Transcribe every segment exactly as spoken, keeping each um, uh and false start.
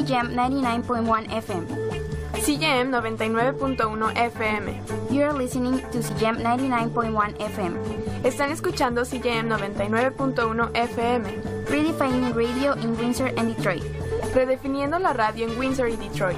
C-Jam ninety-nine point one F M. C-Jam noventa y nueve punto uno F M. You are listening to C-Jam ninety-nine point one F M. Están escuchando C-Jam noventa y nueve punto uno F M. Redefining radio in Windsor and Detroit. Redefiniendo la radio en Windsor y Detroit.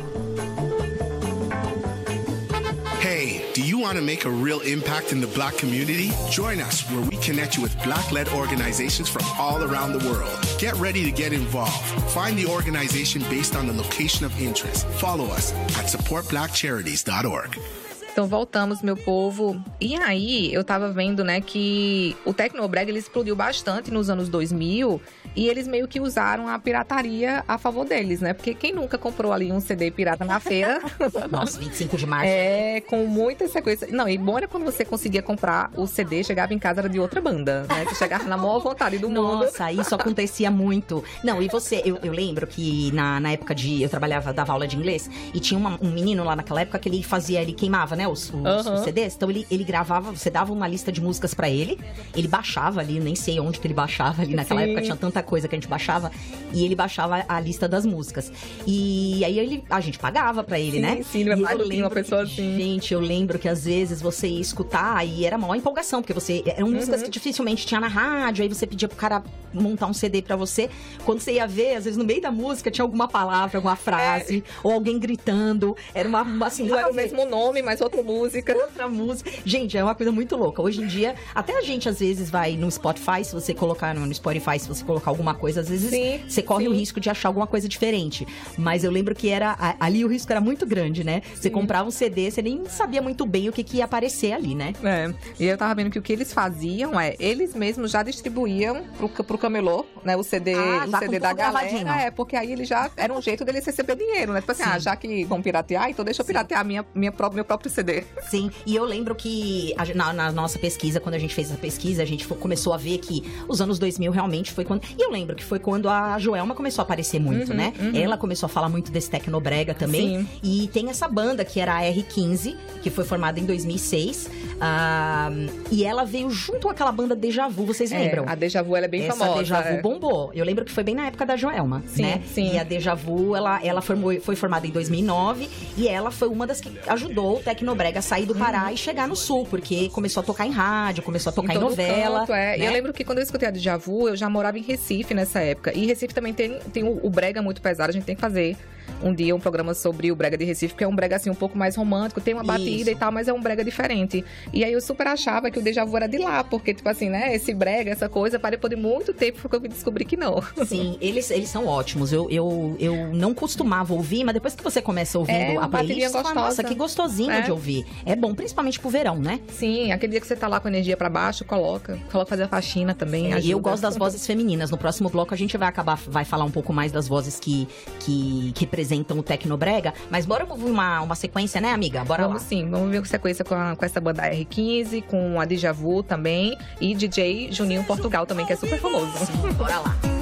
Hey, do you want to make a real impact in the Black community? Join us where we connect you with Black-led organizations from all around the world. Get ready to get involved. Find the organization based on the location of interest. Follow us at support black charities dot org. Então voltamos, meu povo. E aí, eu tava vendo, né, que o Tecnobrega, ele explodiu bastante nos anos dois mil e eles meio que usaram a pirataria a favor deles, né? Porque quem nunca comprou ali um C D pirata na feira? Nossa, vinte e cinco de março. É, com muita sequência. Não, e bom era quando você conseguia comprar o C D, chegava em casa, era de outra banda, né? Você chegava na maior vontade do mundo. Nossa, isso acontecia muito. Não, e você, eu, eu lembro que na, na época de, eu trabalhava, dava aula de inglês, e tinha uma, um menino lá naquela época que ele fazia, ele queimava, né, os, os, uhum. os C Ds. Então ele, ele gravava, você dava uma lista de músicas pra ele, ele baixava ali, nem sei onde que ele baixava ali, naquela Sim. época tinha tanta coisa que a gente baixava, e ele baixava a lista das músicas. E aí ele, a gente pagava pra ele, sim, né? Sim, ele eu lembro uma pessoa que, assim. Gente, eu lembro que às vezes você ia escutar e era maior empolgação, porque você, eram uhum. músicas que dificilmente tinha na rádio, aí você pedia pro cara montar um C D pra você. Quando você ia ver, às vezes no meio da música tinha alguma palavra, alguma frase, é. ou alguém gritando. Era uma, uma assim, não era o mesmo nome, mas outra música. Outra música. Gente, é uma coisa muito louca. Hoje em dia, até a gente às vezes vai no Spotify, se você colocar no Spotify, se você colocar alguma coisa, às vezes sim, você corre sim. o risco de achar alguma coisa diferente. Mas eu lembro que era ali o risco era muito grande, né? Você sim. comprava um C D, você nem sabia muito bem o que, que ia aparecer ali, né? É. E eu tava vendo que o que eles faziam é, eles mesmos já distribuíam pro, pro camelô, né? O C D, ah, o C D da galera. É, porque aí ele já era um jeito deles receber dinheiro, né? Tipo assim, sim. ah, já que vão piratear, então deixa eu piratear minha, minha pró- meu próprio C D. Sim, e eu lembro que a, na, na nossa pesquisa, quando a gente fez essa pesquisa, a gente foi, começou a ver que os anos dois mil realmente foi quando... E eu lembro que foi quando a Joelma começou a aparecer muito, uhum, né? Uhum. Ela começou a falar muito desse Tecnobrega também. Sim. E tem essa banda que era a R quinze, que foi formada em dois mil e seis. Uh, e ela veio junto com aquela banda Deja Vu, vocês é, lembram? A Deja Vu, ela é bem essa famosa. A Deja Vu é. bombou. Eu lembro que foi bem na época da Joelma, sim, né? Sim. E a Deja Vu, ela, ela formou, foi formada em dois mil e nove e ela foi uma das que ajudou o Tecnobrega a sair do Pará uhum. e chegar no Sul, porque começou a tocar em rádio, começou a tocar em, em novela. Canto, é. Né? Eu lembro que quando eu escutei a Deja Vu, eu já morava em Recife nessa época. E Recife também tem, tem o, o brega muito pesado, a gente tem que fazer um dia um programa sobre o brega de Recife, que é um brega assim um pouco mais romântico, tem uma batida Isso. e tal, mas é um brega diferente. E aí eu super achava que o Deja Vu era de lá, porque tipo assim, né, esse brega, essa coisa, para depois de muito tempo foi que eu me descobri que não. Sim, eles, eles são ótimos. Eu, eu, eu não costumava ouvir, mas depois que você começa ouvindo é, a playlist, você fala, nossa, que gostosinho é. de ouvir. É bom, principalmente pro verão, né? Sim, aquele dia que você tá lá com a energia pra baixo, coloca, coloca fazer a faxina também. É, e eu gosto das vozes femininas. No próximo bloco a gente vai acabar, vai falar um pouco mais das vozes que, que, que representam o Tecnobrega, mas bora ouvir uma, uma sequência, né, amiga? Bora vamos lá. Sim, vamos ver uma sequência com, a, com essa banda R quinze, com a Deja Vu também, e D J Juninho Portugal também, que é super famoso. Sim, bora lá.